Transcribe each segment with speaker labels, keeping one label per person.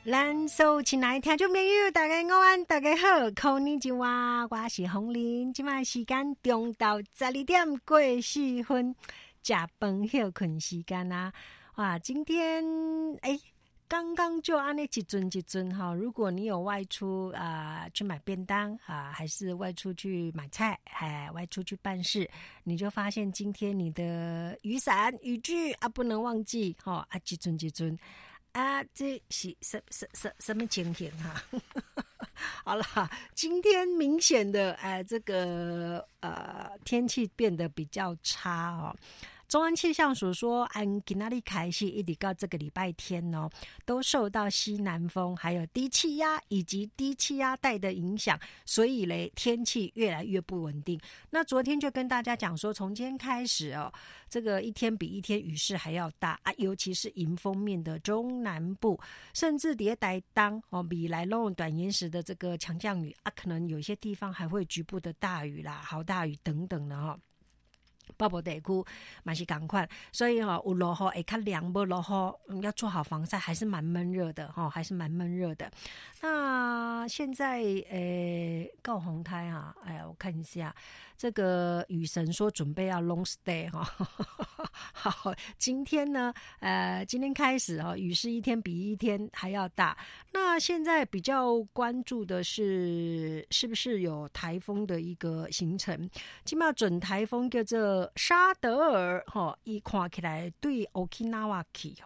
Speaker 1: 咱所有亲爱的听众朋友，大家午安，大家好，こんにちは，我是洪玲。现在时间中到12点过4分，吃饭休困时间啊！哇，今天刚刚就按那一尊哈。如果你有外出去买便当还是外出去买菜，外出去办事，你就发现今天你的雨伞、雨具不能忘记哈一尊。这是什么情形哈？好了，今天明显的这个天气变得比较差哦。中央气象署说，今天开始一直到这个礼拜天哦，都受到西南风、还有低气压以及低气压带的影响，所以嘞天气越来越不稳定。那昨天就跟大家讲说，从今天开始哦，这个一天比一天雨势还要大尤其是迎风面的中南部，甚至在台东比来弄短延时的这个强降雨可能有些地方还会局部的大雨啦、豪大雨等等的北部地区嘛是同款，所以有落雨会较凉，没落雨要做好防晒，还是蛮闷热的还是蛮闷热的。那现在告红胎我看一下这个雨神说准备要 long stay 好，今天呢今天开始雨势一天比一天还要大。那现在比较关注的是不是有台风的一个形成，今嘛准台风叫做沙德尔一看起来对 Okinawa 去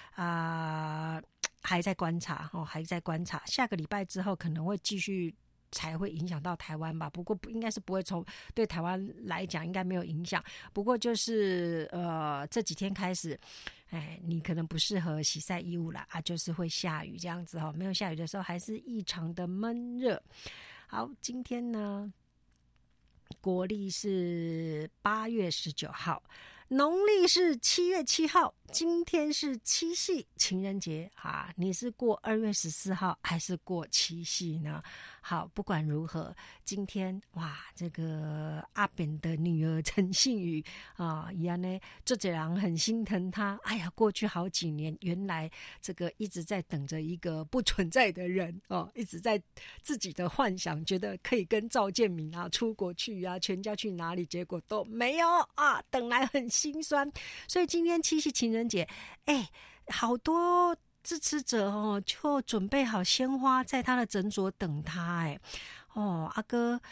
Speaker 1: 还在观察还在观察，下个礼拜之后可能会继续才会影响到台湾吧，不过应该是不会对台湾来讲应该没有影响，不过就是这几天开始你可能不适合洗晒衣物啦就是会下雨这样子没有下雨的时候还是异常的闷热。好，今天呢国历是8月19号，农历是7月7号，今天是七夕情人节你是过2月14号还是过七夕呢？好，不管如何，今天这个阿扁的女儿陈信宇一样呢，作者人很心疼他。过去好几年，原来这个一直在等着一个不存在的人一直在自己的幻想，觉得可以跟赵建明出国去全家去哪里，结果都没有等来很心酸。所以今天七夕情人节，好多支持者就准备好鲜花在他的诊所等他阿哥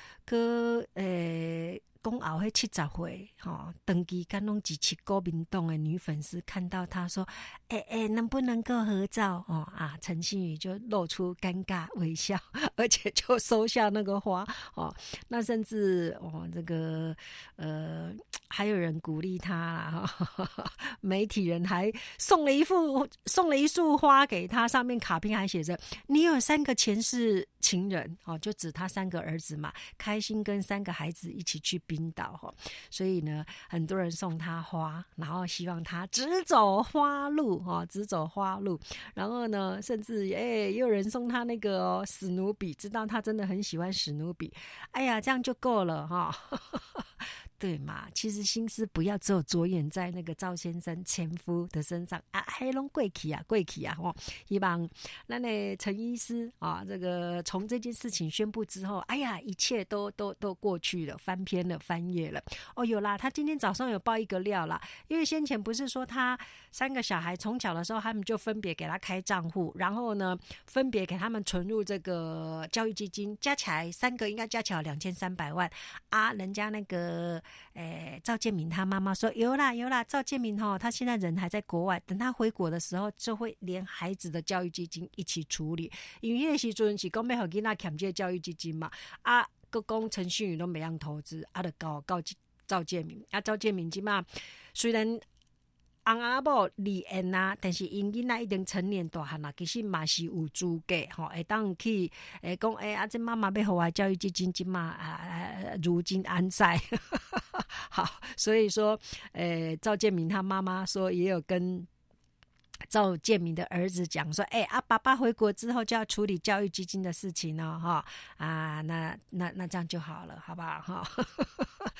Speaker 1: 讲后迄70岁登记敢拢支持国民党的女粉丝看到他说能不能够合照陈信宇就露出尴尬微笑，而且就收下那个花那甚至这个还有人鼓励他啦媒体人还送了一束花给他，上面卡片还写着你有3个前世情人就指他3个儿子嘛，开心跟3个孩子一起去冰岛所以呢很多人送他花，然后希望他只走花路然后呢甚至也有人送他那个史努比，知道他真的很喜欢史努比，这样就够了对嘛，其实心思不要只有着眼在那个赵先生前夫的身上还拢过去希望那陈医师这个从这件事情宣布之后一切都过去了，翻篇了，翻页了有啦，他今天早上有爆一个料啦，因为先前不是说他3个小孩从小的时候他们就分别给他开账户，然后呢分别给他们存入这个教育基金，加起来3个应该加起来2300万人家那个赵建明他妈妈说有啦，赵建明他现在人还在国外，等他回国的时候就会连孩子的教育基金一起处理，因为那时阵是讲要给囡仔欠这个教育基金嘛佮讲陈信宇都没样投资就告赵建明赵建明现在虽然翁仔某离婚但是因囡仔已经成年大汉其实嘛是有资格会当去讲这妈妈要给我教育基金今嘛如今安在好，所以说赵建明他妈妈说也有跟赵建明的儿子讲说爸爸回国之后就要处理教育基金的事情那这样就好了，好不好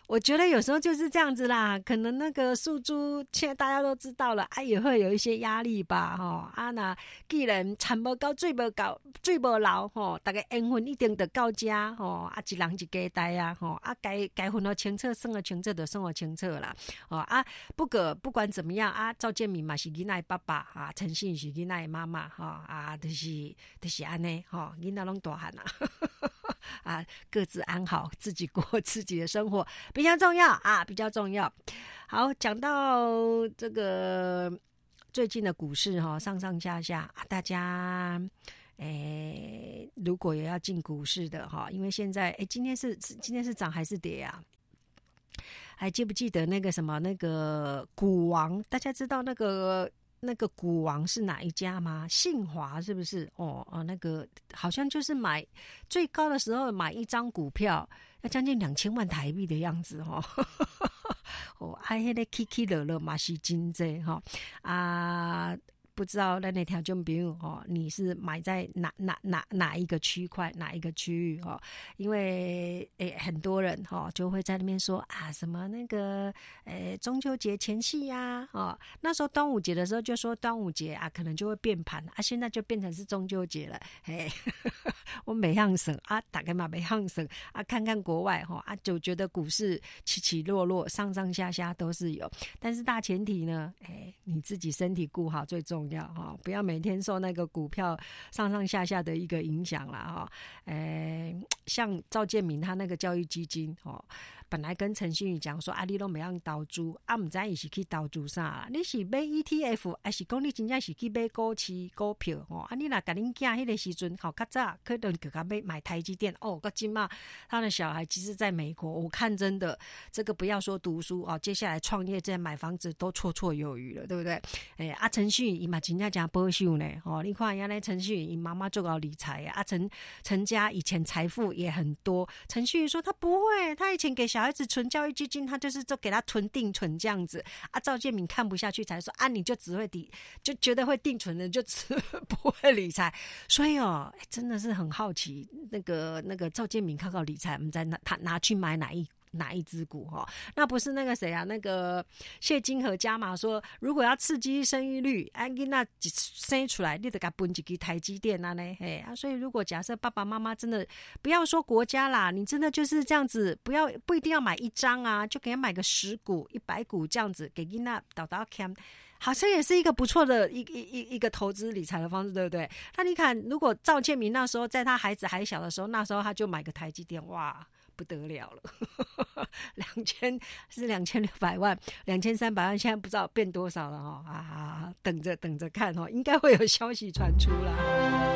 Speaker 1: 我觉得有时候就是这样子啦，可能那个诉诸现在大家都知道了啊，也会有一些压力吧，那既然田无高水无高水无流大家缘分一定得到家一人一家带啊该分得清楚算得清楚就算得清楚啦不管怎么样赵建铭嘛是囡仔爸爸陈信宇是囡仔妈妈就是安尼囡仔拢大汉啦各自安好，自己过自己的生活比较重要比较重要。好，讲到这个最近的股市上上下下大家如果也要进股市的因为现在今天是涨还是跌啊？还记不记得那个什么那个股王？大家知道那个股王是哪一家吗？信华是不是？那个好像就是买最高的时候买一张股票要将近2000万台币的样子那个起起落落嘛是真多不知道咱的听众朋友你是买在哪一个区块哪一个区域因为很多人就会在那边说什么那个中秋节前夕呀那时候端午节的时候就说端午节可能就会变盘现在就变成是中秋节了我没样省大概嘛没样省看看国外就觉得股市起起落落上上下下都是有，但是大前提呢你自己身体顾好最重要不要每天受那个股票上上下下的一个影响啦像赵建铭他那个教育基金本来跟陈信宇讲说你都不要投资不知道他是去投资啥你是买 ETF 还是说你真的是去买股市股票你如果跟你囝那个时阵较早可能给他买台积电现在他的小孩其实在美国我看真的这个不要说读书接下来创业再买房子都绰绰有余了，对不对陈信宇他真的很保守呢你看原来陈信宇妈妈做搞理财陈家以前财富也很多，陈信宇说他不会，他以前给小孩子存教育基金他就是给他存定存这样子赵建铭看不下去才说你就只会就觉得会定存的就不会理财，所以真的是很好奇那个赵建铭靠理财我们再拿去买哪一支股那不是那个谁那个谢金河加码说如果要刺激生育率那生出来你得给他分一支台积电所以如果假设爸爸妈妈真的不要说国家啦，你真的就是这样子不一定要买一张就给他买个10股100股这样子给他导看好像也是一个不错的一个投资理财的方式，对不对？那你看如果赵建铭那时候在他孩子还小的时候，那时候他就买个台积电哇不得了了2600万2300万现在不知道变多少了等着看应该会有消息传出啦